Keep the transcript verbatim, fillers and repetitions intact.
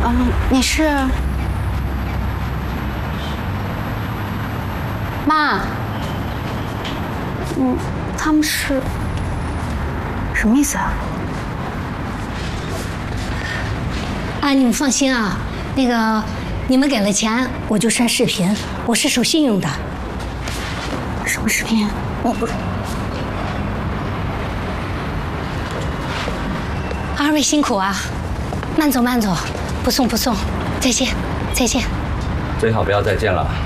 嗯，你是？妈。嗯，他们是什么意思啊？ 啊，你们放心啊，那个你们给了钱，我就删视频，我是守信用的。 什么视频？我不。 二位辛苦啊，慢走慢走，不送不送，再见再见。 最好不要再见了。